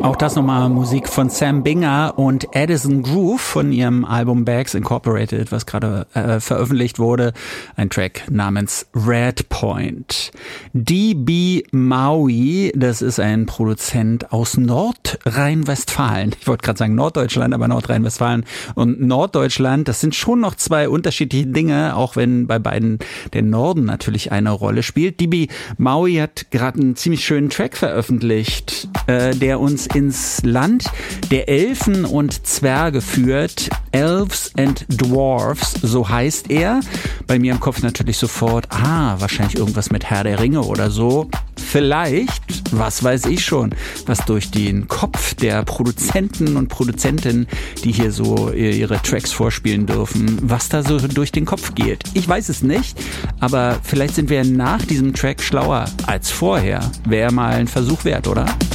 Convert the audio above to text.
Auch das nochmal Musik von Sam Binger und Addison Groove von ihrem Album Bags Incorporated, was gerade veröffentlicht wurde. Ein Track namens Red Point. DB Maui, das ist ein Produzent aus Nordrhein-Westfalen. Ich wollte gerade sagen Norddeutschland, aber Nordrhein-Westfalen und Norddeutschland, das sind schon noch zwei unterschiedliche Dinge, auch wenn bei beiden der Norden natürlich eine Rolle spielt. DB Maui hat gerade einen ziemlich schönen Track veröffentlicht, der uns ins Land der Elfen und Zwerge führt. Elves and Dwarfs, so heißt er. Bei mir im Kopf natürlich sofort, wahrscheinlich irgendwas mit Herr der Ringe oder so. Vielleicht, was weiß ich schon, was durch den Kopf der Produzenten und Produzentinnen, die hier so ihre Tracks vorspielen dürfen, was da so durch den Kopf geht. Ich weiß es nicht, aber vielleicht sind wir nach diesem Track schlauer als vorher. Wäre mal ein Versuch wert, oder?